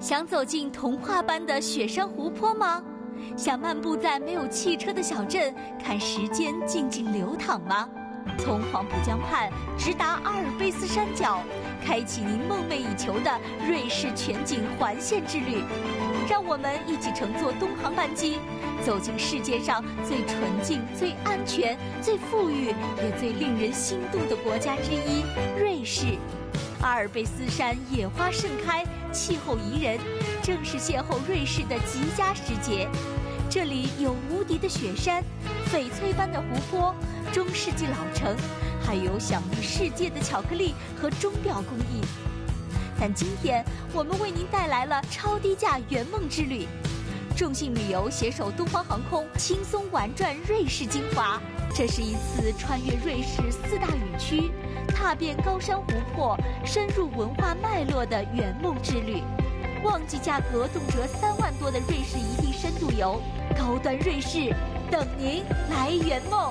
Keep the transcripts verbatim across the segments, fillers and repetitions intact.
想走进童话般的雪山湖泊吗？想漫步在没有汽车的小镇，看时间静静流淌吗？从黄浦江畔直达阿尔卑斯山脚，开启您梦寐以求的瑞士全景环线之旅。让我们一起乘坐东航班机，走进世界上最纯净、最安全、最富裕也最令人心动的国家之一——瑞士。阿尔卑斯山野花盛开，气候宜人，正是邂逅瑞士的极佳时节。这里有无敌的雪山、翡翠般的湖泊、中世纪老城，还有享誉世界的巧克力和钟表工艺。但今天我们为您带来了超低价圆梦之旅，众信旅游携手东方航空，轻松玩转瑞士精华。这是一次穿越瑞士四大语区，踏遍高山湖泊，深入文化脉络的圆梦之旅。旺季价格动辄三万多的瑞士一地深度游，高端瑞士等您来圆梦。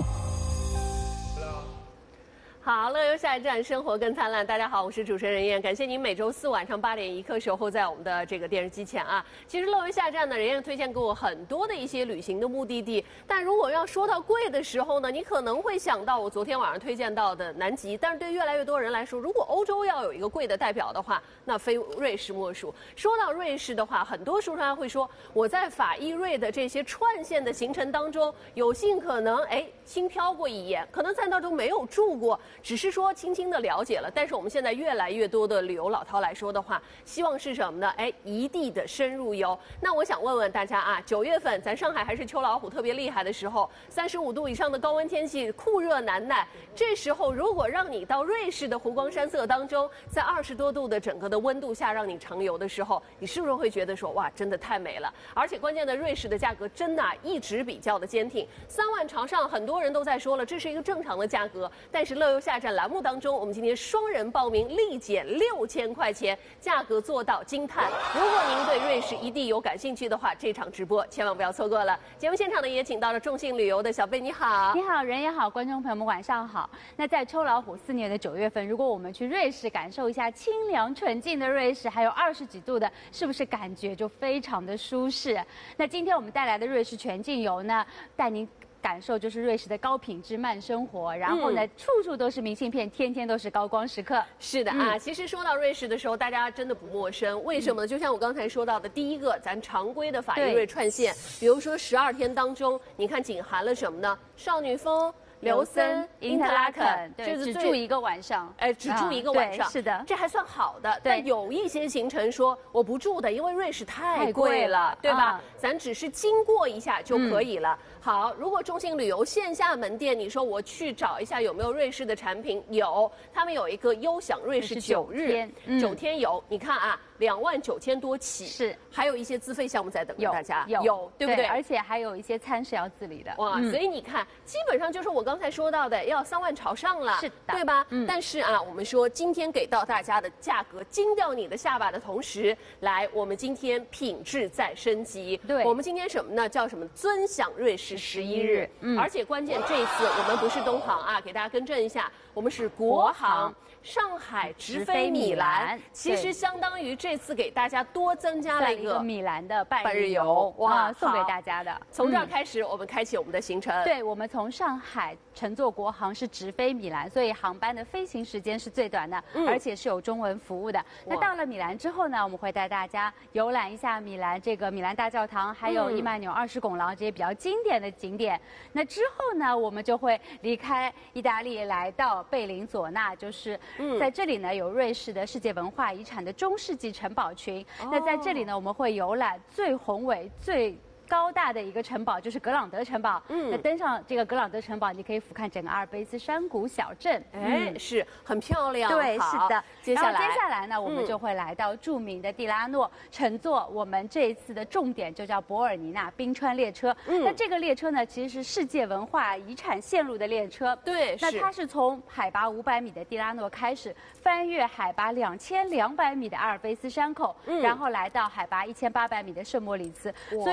好，乐游下一站，生活更灿烂。大家好，我是主持人任燕，感谢您每周四晚上八点一刻守候在我们的这个电视机前啊。其实乐游下一站呢，任燕推荐过很多的一些旅行的目的地，但如果要说到贵的时候呢，你可能会想到我昨天晚上推荐到的南极。但是对越来越多人来说，如果欧洲要有一个贵的代表的话，那非瑞士莫属。说到瑞士的话，很多书上会说，我在法意瑞的这些串线的行程当中，有幸可能哎轻飘过一眼，可能在那中没有住过。只是说轻轻的了解了，但是我们现在越来越多的旅游老饕来说的话，希望是什么呢？哎，一地的深入游。那我想问问大家啊，九月份咱上海还是秋老虎特别厉害的时候，三十五度以上的高温天气，酷热难耐。这时候如果让你到瑞士的湖光山色当中，在二十多度的整个的温度下让你畅游的时候，你是不是会觉得说哇，真的太美了？而且关键的，瑞士的价格真的、啊、一直比较的坚挺，三万朝上，很多人都在说了，这是一个正常的价格。但是乐游下站栏目当中，我们今天双人报名立减六千块钱，价格做到惊叹。如果您对瑞士一地游感兴趣的话，这场直播千万不要错过了。节目现场呢也请到了众信旅游的小贝，你好。 你好，人也好，观众朋友们晚上好。那在秋老虎四年的九月份，如果我们去瑞士感受一下清凉纯净的瑞士，还有二十几度的，是不是感觉就非常的舒适？那今天我们带来的瑞士全境游呢，带您感受就是瑞士的高品质慢生活，然后呢，嗯、处处都是明信片，天天都是高光时刻。 是的啊，嗯、其实说到瑞士的时候，大家真的不陌生。为什么呢？就像我刚才说到的，第一个，咱常规的法意瑞串线，比如说十二天当中，你看仅含了什么呢？少女峰、琉森、因特拉肯， 对，只住一个晚上， 哎，只住一个晚上， 啊、是的， 这还算好的。但有一些行程说我不住的，因为瑞士太贵了，对吧？啊、咱只是经过一下就可以了。嗯、好，如果中信旅游线下门店，你说我去找一下有没有瑞士的产品，有，他们有一个优享瑞士九日九天游，你看啊。两万九千多起，是，还有一些资费项目在等着大家， 有， 有，对不对？ 而且还有一些餐是要自理的， 哇！嗯、所以你看，基本上就是我刚才说到的，要三万朝上了， 是的， 对吧？嗯。但是啊，我们说今天给到大家的价格惊掉你的下巴的同时，来，我们今天品质再升级。 对， 我们今天什么呢？叫什么？尊享瑞士十一日。嗯。而且关键这一次我们不是东航啊，给大家更正一下，我们是国航。上海直飞米兰，其实相当于这次给大家多增加了一个米兰的半日游，哇，送给大家的。 从这儿开始，我们开启我们的行程。 对，我们从上海乘坐国航是直飞米兰，所以航班的飞行时间是最短的，而且是有中文服务的。那到了米兰之后呢，我们会带大家游览一下米兰这个米兰大教堂，还有伊曼纽二世拱廊这些比较经典的景点。那之后呢，我们就会离开意大利，来到贝林佐纳，就是。嗯，在这里呢有瑞士的世界文化遗产的中世纪城堡群。哦、那在这里呢，我们会游览最宏伟、最高大的一个城堡，就是格朗德城堡。嗯，那登上这个格朗德城堡，你可以俯瞰整个阿尔卑斯山谷小镇。 哎，嗯、是很漂亮。 对，是的。 接下来， 接下来呢，我们就会来到著名的蒂拉诺，乘坐我们这一次的重点就叫博尔尼纳冰川列车。嗯，那这个列车呢，其实是世界文化遗产线路的列车。 对， 那它是从海拔五百米的蒂拉诺开始，翻越海拔两千两百米的阿尔卑斯山口，嗯、然后来到海拔一千八百米的圣莫里茨。所以你整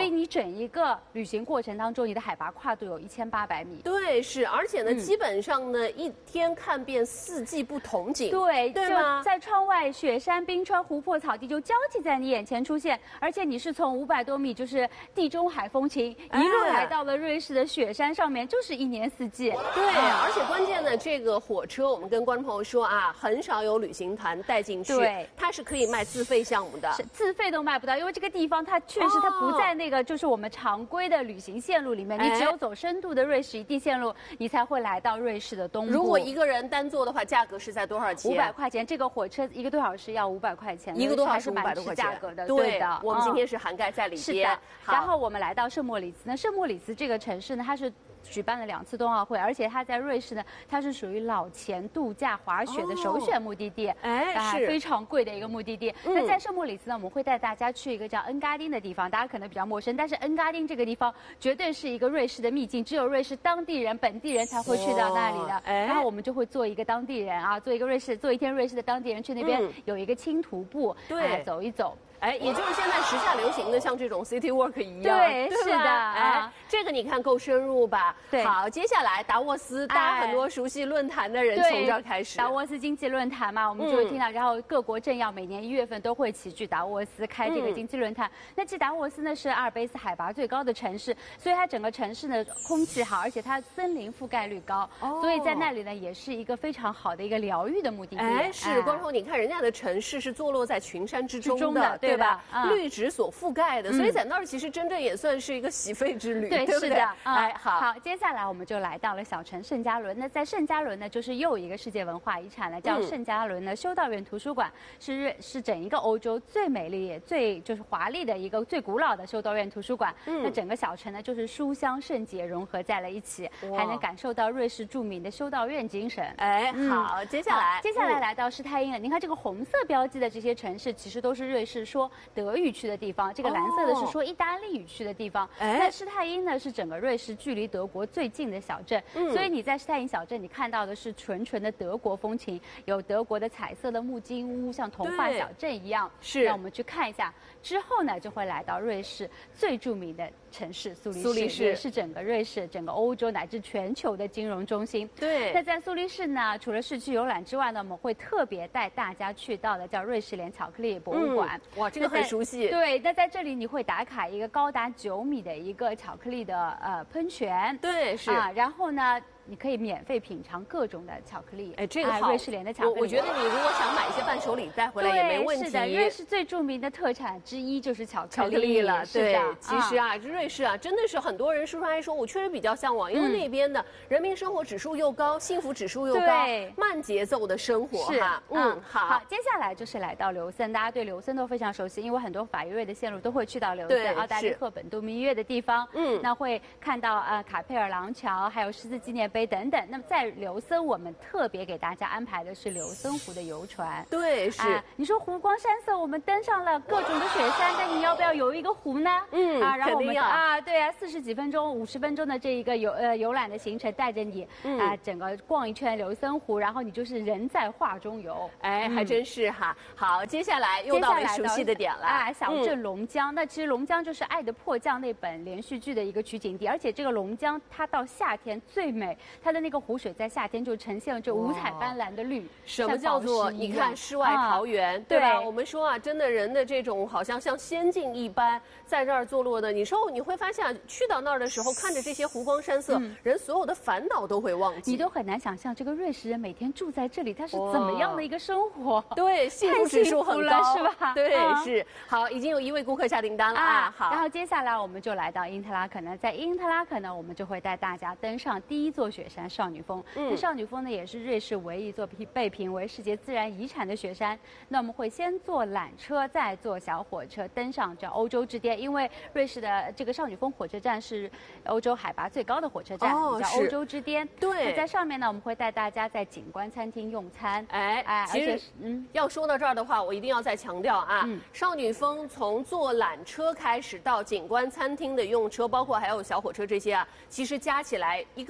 一个旅行过程当中，你的海拔跨度有一千八百米。 对，是，而且呢，嗯、基本上呢，一天看遍四季不同景。 对， 对吗？ 在窗外，雪山、冰川、湖泊、草地就交替在你眼前出现，而且你是从五百多米，就是地中海风情，一路来到了瑞士的雪山上面，就是一年四季。 对，而且关键呢，这个火车我们跟观众朋友说啊，很少有旅行团带进去， 对， 它是可以卖自费项目的， 是自费都卖不到，因为这个地方它确实它不在那个就是我们常规的旅行线路里面，哦、你只有走深度的瑞士一地线路，你才会来到瑞士的东部。 如果一个人单坐的话，价格是在多少钱？ 五百块钱，这个火车一个多小时要五百块钱， 一个多小时五百多块钱价格的。 对的， 我们今天是涵盖在里边。 是的。然后我们来到圣莫里茨，那圣莫里茨这个城市呢，它是举办了两次冬奥会，而且它在瑞士呢，它是属于老钱度假滑雪的首选目的地， 哎、哦，是非常贵的一个目的地。嗯、那在圣莫里茨呢，我们会带大家去一个叫恩嘎丁的地方，大家可能比较陌生，但是恩嘎丁这个地方绝对是一个瑞士的秘境，只有瑞士当地人、本地人才会去到那里的。哎、然后我们就会做一个当地人啊，做一个瑞士，做一天瑞士的当地人去那边、嗯、有一个轻徒步， 对， 哎、走一走。 哎，也就是现在时下流行的像这种 city walk 一样， 对， 对是的， 哎，这个你看够深入吧？ 对， 好，接下来达沃斯，大家很多熟悉论坛的人从这儿开始。 达沃斯经济论坛嘛，我们就会听到，嗯、然后各国政要每年一月份都会齐聚达沃斯开这个经济论坛。嗯、那其实达沃斯呢是阿尔卑斯海拔最高的城市，所以它整个城市呢空气好，而且它森林覆盖率高，哦、所以在那里呢也是一个非常好的一个疗愈的目的地。 哎，是，光头，你看人家的城市是坐落在群山之中的， 中的对吧？ 嗯、 绿植所覆盖的，所以在那儿其实真正也算是一个洗肺之旅， 对， 对不对？ 是的。 哎，好， 好，接下来我们就来到了小城圣加伦。那在圣加伦呢，就是又一个世界文化遗产了，叫圣加伦的修道院图书馆，是是整一个欧洲最美丽也最就是华丽的一个最古老的修道院图书馆。嗯，那整个小城呢，就是书香圣洁融合在了一起，还能感受到瑞士著名的修道院精神。 哎，好，接下来， 接下来来到施泰因了。您看这个红色标记的这些城市，其实都是瑞士说德语区的地方。这个蓝色的是说意大利语区的地方。哎，那施泰因呢是整个瑞士距离德国最近的小镇，嗯、所以你在施泰因小镇，你看到的是纯纯的德国风情，有德国的彩色的木金屋，像童话小镇一样。 是， 那我们去看一下。之后呢，就会来到瑞士最著名的城市苏黎世， 苏黎世也是整个瑞士、整个欧洲乃至全球的金融中心。 对。 那在苏黎世呢，除了市区游览之外呢，我们会特别带大家去到的叫瑞士莲巧克力博物馆。 嗯、哇，这个很熟悉。 对，那在这里你会打卡一个高达九米的一个巧克力的呃喷泉。 对，是啊，然后呢，你可以免费品尝各种的巧克力。 哎，这个好， 瑞士莲的巧克力。 我我觉得你如果想买一些伴手礼带回来也没问题。 是的，瑞士最著名的特产之一就是巧克力， 巧克力了。对，其实啊， 嗯、 瑞士啊，真的是很多人说出来说，我确实比较向往，因为那边的人民生活指数又高，幸福指数又高，慢节奏的生活哈。 嗯，好。好，接下来就是来到琉森，大家对琉森都非常熟悉，因为很多法瑞的线路都会去到琉森，奥黛丽·赫本度蜜月的地方。嗯，那会看到呃卡佩尔廊桥，还有狮子纪念碑等等。那么在琉森，我们特别给大家安排的是琉森湖的游船。 对，是。 啊、你说湖光山色，我们登上了各种的雪山，但你要不要游一个湖呢？ 嗯， 啊，然后我们啊， 对啊，四十几分钟、五十分钟的这一个游呃游览的行程，带着你啊、呃、整个逛一圈琉森湖，然后你就是人在画中游。 哎，还真是哈。好，接下来又到了熟悉的点了啊，小镇龙江。嗯、那其实龙江就是《爱的迫降》那本连续剧的一个取景地，而且这个龙江它到夏天最美，它的那个湖水在夏天就呈现了这五彩斑斓的绿。 什么叫做你看世外桃源，啊、对吧？对我们说啊，真的人的这种好像像仙境一般在这儿坐落的，你说你会发现去到那儿的时候，看着这些湖光山色，嗯、人所有的烦恼都会忘记。 你都很难想象这个瑞士人每天住在这里，他是怎么样的一个生活？ 对，幸福指数很高， 是吧？ 对，啊、是。好，已经有一位顾客下订单了啊。啊好， 然后接下来我们就来到因特拉肯呢，在因特拉肯呢，我们就会带大家登上第一座雪山少女峰。嗯，那少女峰呢，也是瑞士唯一一座被评为世界自然遗产的雪山。那我们会先坐缆车，再坐小火车登上叫欧洲之巅，因为瑞士的这个少女峰火车站是欧洲海拔最高的火车站，哦、叫欧洲之巅。 对， 那在上面呢，我们会带大家在景观餐厅用餐。 哎哎，而且嗯，要说到这儿的话，我一定要再强调啊，嗯、少女峰从坐缆车开始到景观餐厅的用车，包括还有小火车这些啊，其实加起来一个人大概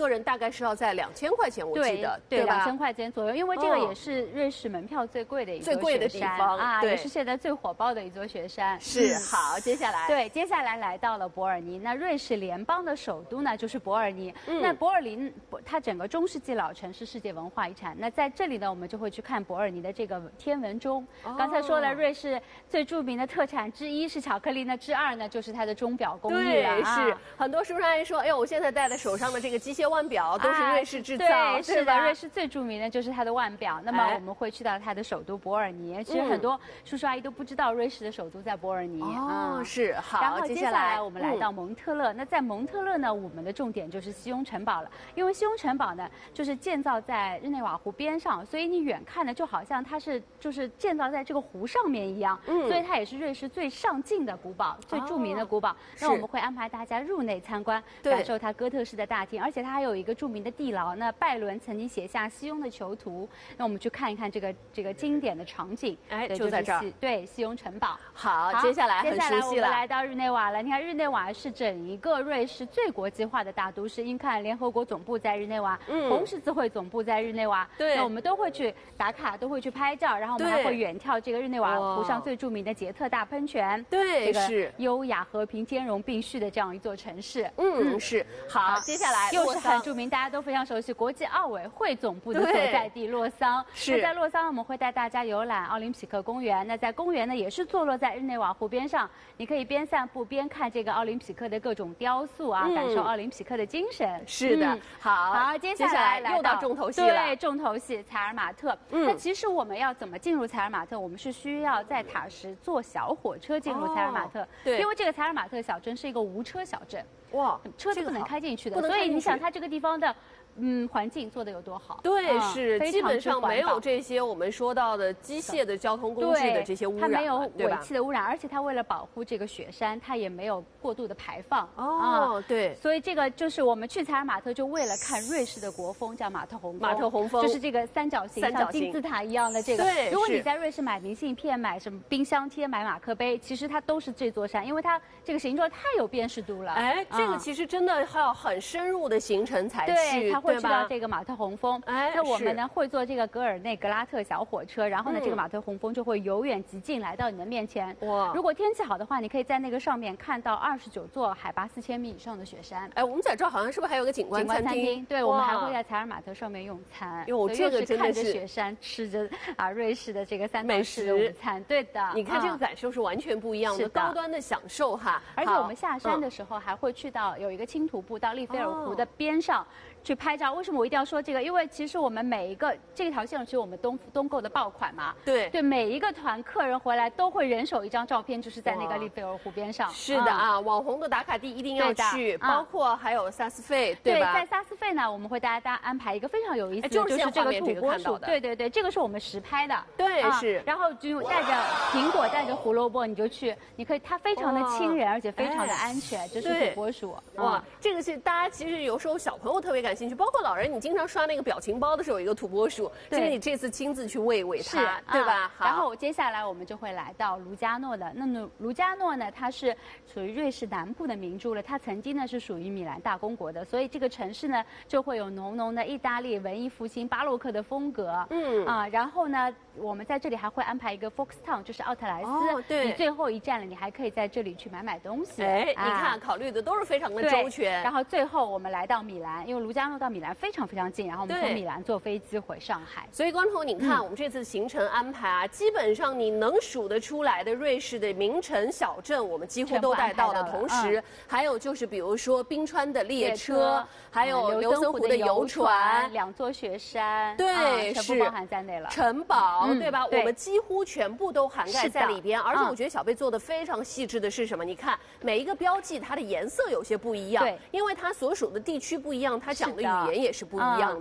是要在两千块钱，我记得对， 吧？ 两千块钱左右，因为这个也是瑞士门票最贵的一座雪山啊，也是现在最火爆的一座雪山。 是好，接下来对，接下来来到了伯尔尼，那瑞士联邦的首都呢就是伯尔尼。那伯尔尼它整个中世纪老城是世界文化遗产。那在这里呢，我们就会去看伯尔尼的这个天文钟。刚才说了，瑞士最著名的特产之一是巧克力，那之二呢就是它的钟表工艺了。 对，是很多书上还说，哎呦，我现在戴在手上的这个机械腕表都是瑞士制造， 对，是的，瑞士最著名的就是它的腕表。那么我们会去到它的首都伯尔尼。其实很多叔叔阿姨都不知道瑞士的首都在伯尔尼。 哦，是好。 然后接下来我们来到蒙特勒。那在蒙特勒呢，我们的重点就是西雍城堡了，因为西雍城堡呢就是建造在日内瓦湖边上，所以你远看呢就好像它是就是建造在这个湖上面一样。嗯，所以它也是瑞士最上镜的古堡，最著名的古堡。那我们会安排大家入内参观，感受它哥特式的大厅，而且它还有一个著名的地牢。那拜伦曾经写下西雍的囚徒，那我们去看一看这个这个经典的场景。 哎，就在这儿。 对，西雍城堡。 好，接下来很熟悉了。 接下来我们来到日内瓦了。你看，日内瓦是整一个瑞士最国际化的大都市。因看联合国总部在日内瓦，嗯，红十字会总部在日内瓦。 对， 那我们都会去打卡，都会去拍照，然后我们还会远眺这个日内瓦湖上最著名的捷特大喷泉。 对，是优雅、和平、兼容并蓄的这样一座城市。 嗯，是。好，接下来又是很著名，大家都非常熟悉，国际奥委会总部的所在地洛桑。 是。 那在洛桑，我们会带大家游览奥林匹克公园。那在公园呢，也是坐落在日内瓦湖边上，你可以边散步边看这个奥林匹克的各种雕塑啊，嗯、感受奥林匹克的精神。 是的，嗯、好， 好，接下来来又到重头戏了。 对，重头戏采尔马特。嗯，那其实我们要怎么进入采尔马特？我们是需要在塔什坐小火车进入采尔马特。哦、 对， 因为这个采尔马特小镇是一个无车小镇。 哇， 车是不能开进去的，所以你想它这个地方的。嗯，环境做得有多好？ 对，嗯、是基本上没有这些我们说到的机械的交通工具的这些污染， 它没有尾气的污染，而且它为了保护这个雪山，它也没有过度的排放。 哦，嗯、对， 所以这个就是我们去采尔马特就为了看瑞士的国风，叫马特洪峰。 马特洪峰就是这个三角形， 三角形像金字塔一样的这个。 对， 如果你在瑞士买明信片、买什么冰箱贴、买马克杯，其实它都是这座山，因为它这个形状太有辨识度了。 哎，这个其实真的要很深入的行程才去， 对，它会去到这个马。马特洪峰， 哎， 那我们呢会坐这个格尔内格拉特小火车，然后呢，嗯、这个马特洪峰就会由远及近来到你的面前。哇！如果天气好的话，你可以在那个上面看到二十九座海拔四千米以上的雪山。 哎，我们在这儿好像是不是还有个景观餐厅？ 景观餐厅，对，我们还会在采尔马特上面用餐。 哟，这个真的是看着雪山，吃着啊瑞士的这个三岛式的午餐。对的， 你看这个感受是完全不一样的，高端的享受哈。 而且我们下山的时候还会去到有一个轻徒步到利菲尔湖的边上。去拍照，为什么我一定要说这个？因为其实我们每一个这条线路，其实我们东东购的爆款嘛， 对对，每一个团客人回来都会人手一张照片，就是在那个利菲尔湖边上。 是的啊，嗯、网红的打卡地一定要去，包括还有萨斯费， 对吧？ 对，在萨斯费呢，我们会带大家安排一个非常有意思的， 就是这个土拨鼠， 的对对对，这个是我们实拍的， 对、啊、是。 然后就带着苹果，带着胡萝卜，你就去，你可以，它非常的亲人，而且非常的安全，这、就是土拨鼠。 哇，嗯、这个是大家其实有时候小朋友特别感兴趣，包括老人。你经常刷那个表情包的时候，有一个土拨鼠，这个你这次亲自去喂喂它，对吧？ 然后接下来我们就会来到卢加诺的。那么卢加诺呢，它是属于瑞士南部的名著了。它曾经呢是属于米兰大公国的，所以这个城市呢就会有浓浓的意大利文艺复兴巴洛克的风格。嗯啊，然后呢，我们在这里还会安排一个 Foxtown， 就是奥特莱斯。 哦，对。 你最后一站了，你还可以在这里去买买东西。 哎，你看考虑的都是非常的周全。 然后最后我们来到米兰，因为卢加诺到米兰非常。非常近，然后我们从米兰坐飞机回上海。 所以，光头，你看、嗯、我们这次行程安排啊，基本上你能数得出来的瑞士的名城小镇，我们几乎都带到了。同时，嗯、还有就是比如说冰川的列车，还有刘森湖的游船， 两座雪山， 对， 啊、全部包含在内了。 城堡，嗯、对吧？对我们几乎全部都涵盖在里边。而且，我觉得小贝做的非常细致的是什么？你看每一个标记，它的颜色有些不一样， 对， 因为它所属的地区不一样，它讲的语言也是不一样的。嗯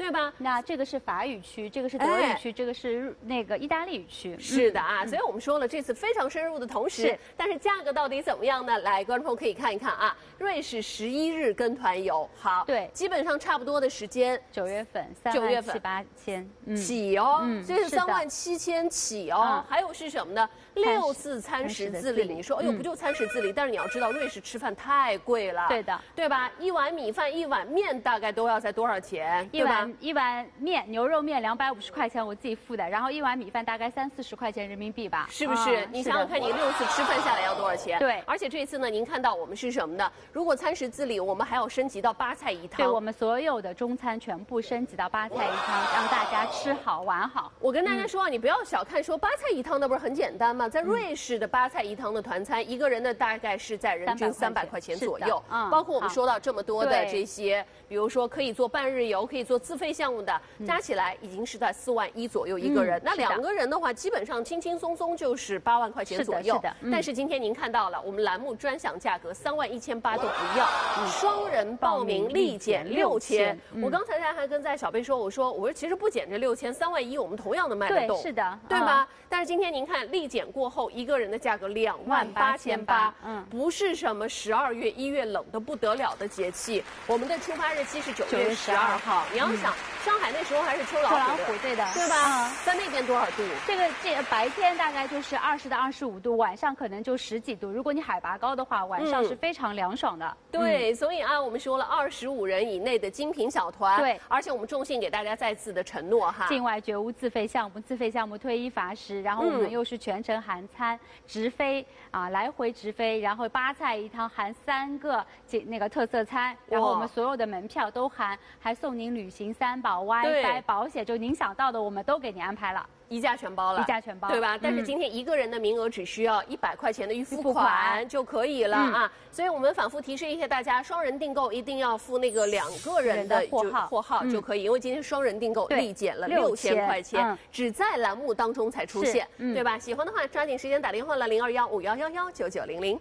对吧？ 那这个是法语区，这个是德语区，哎、这个是那个意大利语区。 是的啊，嗯、所以我们说了，这次非常深入的同时，是但是价格到底怎么样呢？来，观众朋友可以看一看啊，瑞士十一日跟团游，好， 对， 基本上差不多的时间， 九月份，九月份七八千、嗯、 起哦，嗯，这是三万七千起哦，嗯、还有是什么呢？六次餐食自理，你说，哎呦，不就餐食自理？但是你要知道，瑞士吃饭太贵了， 对的， 对吧？一碗米饭、一碗面大概都要在多少钱？ 一碗一碗面，牛肉面两百五十块钱，我自己付的。然后一碗米饭大概三四十块钱人民币吧， 是不是？你想想看，你六次吃饭下来要多少钱？ 对， 而且这次呢，您看到我们是什么呢？如果餐食自理，我们还要升级到八菜一汤。 对，我们所有的中餐全部升级到八菜一汤，让大家吃好玩好。 我跟大家说啊，你不要小看说八菜一汤，那不是很简单吗？在瑞士的八菜一汤的团餐，一个人呢大概是在人均三百块钱左右，嗯，包括我们说到这么多的这些，比如说可以做半日游，可以做自费项目的，加起来已经是在四万一左右一个人。嗯、那两个人的话，基本上轻轻松松就是八万块钱左右。 是的，是的。嗯、 但是今天您看到了，我们栏目专享价格三万一千八都不要，嗯、双人报名立减六千。我刚才还跟在小贝说，我说我说其实不减这六千，三万一我们同样的卖得动， 对，是的， 对吧？嗯、但是今天您看立减过后，一个人的价格两万八千八，嗯，不是什么十二月、一月冷得不得了的节气。我们的出发日期是九月十二号。你要想，上海那时候还是秋老虎， 秋老虎对的， 对吧？嗯、在那边多少度？ 这个这白天大概就是二十到二十五度，晚上可能就十几度。如果你海拔高的话，晚上是非常凉爽的。 嗯、对，所以啊，我们说了二十五人以内的精品小团， 对， 而且我们重信给大家再次的承诺哈， 境外绝无自费项目，自费项目退一罚十，然后我们又是全程含餐，直飞啊，来回直飞，然后八菜一汤含三个那个特色餐，然后我们所有的门票都含，还送您旅行三宝、WiFi、保险，就您想到的我们都给您安排了。 一价全包了， 一价全包， 对吧？但是今天一个人的名额只需要一百块钱的预付款就可以了啊！嗯、所以我们反复提示一下大家，双人订购一定要付那个两个人的货号货号就可以，嗯、因为今天双人订购立减了六千块钱，嗯、只在栏目当中才出现，嗯、对吧？喜欢的话抓紧时间打电话了，零二幺五幺幺幺九九零零。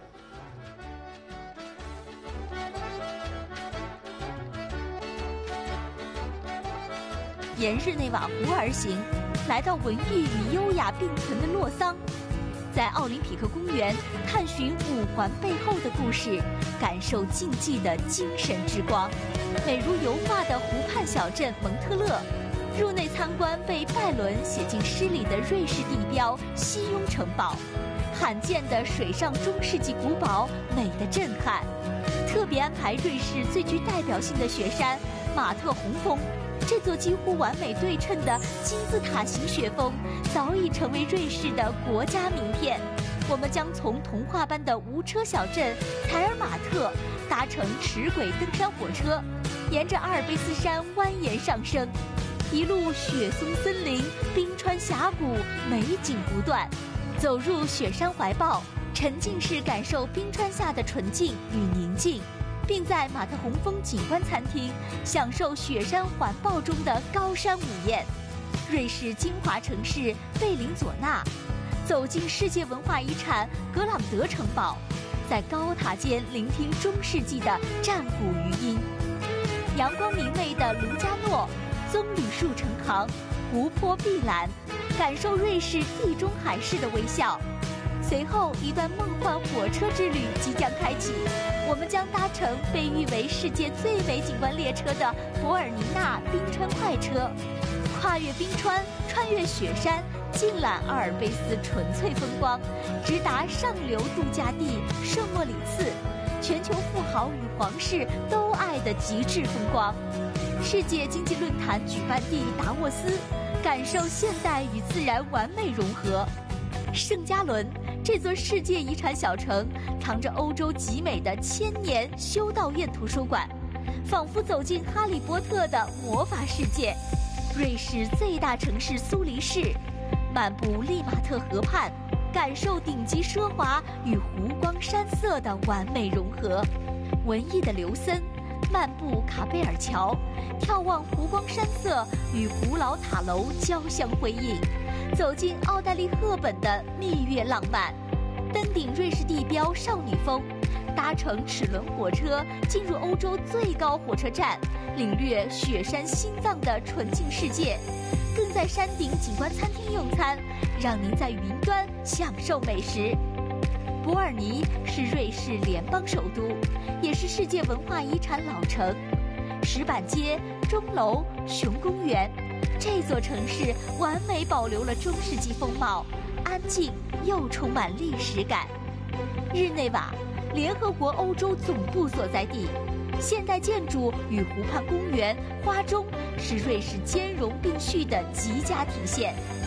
沿日内瓦湖而行，来到文艺与优雅并存的洛桑，在奥林匹克公园探寻五环背后的故事，感受竞技的精神之光。美如油画的湖畔小镇蒙特勒，入内参观被拜伦写进诗里的瑞士地标西雍城堡，罕见的水上中世纪古堡，美的震撼。特别安排瑞士最具代表性的雪山马特洪峰。这座几乎完美对称的金字塔形雪峰，早已成为瑞士的国家名片。我们将从童话般的无车小镇采尔马特，搭乘齿轨登山火车，沿着阿尔卑斯山蜿蜒上升，一路雪松森林、冰川峡谷，美景不断。走入雪山怀抱，沉浸式感受冰川下的纯净与宁静。并在马特洪峰景观餐厅享受雪山环抱中的高山午宴。瑞士精华城市贝林佐纳，走进世界文化遗产格朗德城堡，在高塔间聆听中世纪的战鼓余音。阳光明媚的卢加诺，棕榈树成行，湖泊碧蓝，感受瑞士地中海式的微笑。随后，一段梦幻火车之旅即将开启，我们将搭乘被誉为世界最美景观列车的伯尔尼纳冰川快车，跨越冰川，穿越雪山，尽览阿尔卑斯纯粹风光，直达上流度假地圣莫里茨，全球富豪与皇室都爱的极致风光。世界经济论坛举办地达沃斯，感受现代与自然完美融合。圣加伦这座世界遗产小城，藏着欧洲极美的千年修道院图书馆，仿佛走进哈利波特的魔法世界。瑞士最大城市苏黎世，漫步利马特河畔，感受顶级奢华与湖光山色的完美融合。文艺的刘森，漫步卡贝尔桥，眺望湖光山色与古老塔楼交相辉映。走进奥黛丽·赫本的蜜月浪漫，登顶瑞士地标少女峰， 搭乘齿轮火车进入欧洲最高火车站，领略雪山心脏的纯净世界，更在山顶景观餐厅用餐，让您在云端享受美食。伯尔尼是瑞士联邦首都，也是世界文化遗产老城。石板街、钟楼、熊公园，这座城市完美保留了中世纪风貌，安静又充满历史感。日内瓦，联合国欧洲总部所在地，现代建筑与湖畔公园、花钟是瑞士兼容并蓄的极佳体现。